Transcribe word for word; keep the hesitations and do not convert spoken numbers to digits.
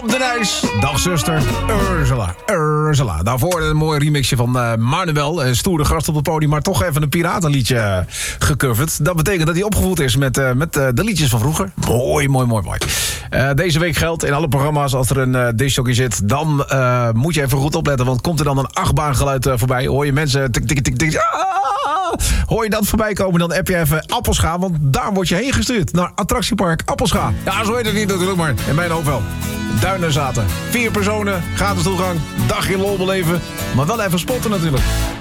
op de Nijs. Dag zuster, Ursula. Ursula. Daarvoor een mooi remixje van uh, Manuel. Een stoere gast op het podium, maar toch even een piratenliedje uh, gecoverd. Dat betekent dat hij opgevoed is met, uh, met uh, de liedjes van vroeger. Mooi, mooi, mooi, mooi. Uh, deze week geldt in alle programma's, als er een uh, discjockey zit, dan uh, moet je even goed opletten, want komt er dan een achtbaangeluid uh, voorbij, hoor je mensen tik, tik, tik, tik, ah! Hoor je dat voorbij komen, dan app je even Appelscha, want daar word je heen gestuurd. Naar attractiepark Appelscha. Ja, zo heet het niet natuurlijk, maar in mijn hoofd wel. Duinen zaten. Vier personen, gratis toegang, dagje lol beleven, maar wel even spotten natuurlijk.